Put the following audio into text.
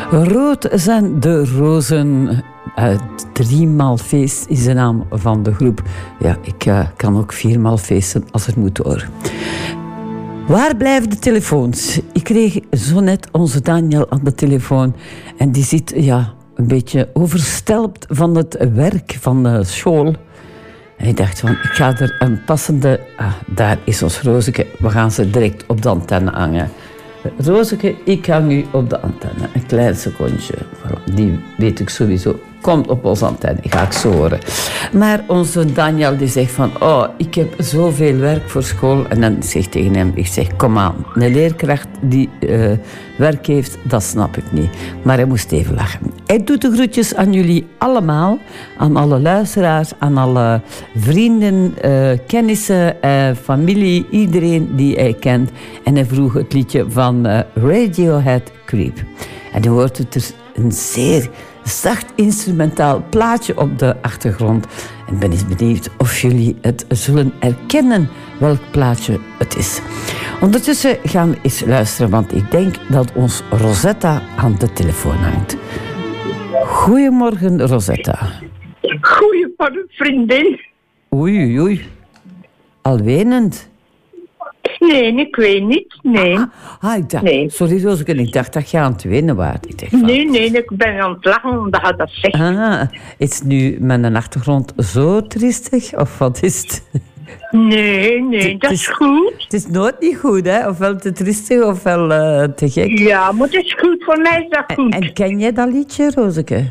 Rood zijn de rozen. 3 feest is de naam van de groep. Ja, ik kan ook 4 feesten als het moet hoor. Waar blijven de telefoons? Ik kreeg zo net onze Daniel aan de telefoon. En die zit een beetje overstelpt van het werk van de school. En ik dacht van, ik ga er een passende... daar is ons Rozeke. We gaan ze direct op de antenne hangen. Rozeke, ik hang u op de antenne. Een klein secondje. Die weet ik sowieso. Komt op onze antenne, ga ik zo horen. Maar onze Daniel die zegt van... ik heb zoveel werk voor school. En dan zeg ik tegen hem, kom aan. Een leerkracht die werk heeft, dat snap ik niet. Maar hij moest even lachen. Hij doet de groetjes aan jullie allemaal. Aan alle luisteraars, aan alle vrienden, kennissen, familie. Iedereen die hij kent. En hij vroeg het liedje van Radiohead, Creep. En u hoort het dus een zeer... zacht instrumentaal plaatje op de achtergrond. En ben eens benieuwd of jullie het zullen herkennen welk plaatje het is. Ondertussen gaan we eens luisteren, want ik denk dat ons Rosetta aan de telefoon hangt. Goedemorgen, Rosetta. Goedemorgen, vriendin. Oei. Al wenend? Nee, ik weet niet. Nee. Ik dacht, nee. Sorry, Rozeke, ik dacht dat je aan het wenen was. Nee, ik ben aan het lachen omdat je dat zegt. Is het nu met een achtergrond zo triestig, of wat is het? Nee, dat is goed. Het is nooit niet goed, hè? Ofwel te triestig, ofwel te gek. Ja, maar het is goed. Voor mij is dat goed. En ken jij dat liedje, Rozeke?